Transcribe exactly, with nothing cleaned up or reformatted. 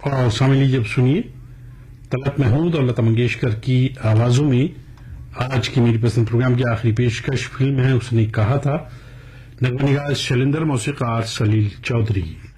और शामिल लीजिए, अब सुनिए तलत महमूद और लता मंगेशकर की आवाजों में आज की मेरी पसंद प्रोग्राम की आखिरी पेशकश फिल्म है उसने कहा था। नगमा निगार शैलेंद्र, मौसीकार सलील चौधरी।